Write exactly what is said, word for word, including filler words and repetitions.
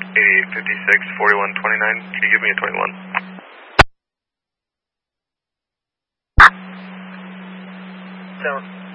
eighty-eight fifty-six, forty-one twenty-nine. Can you give me a twenty-one? Sound.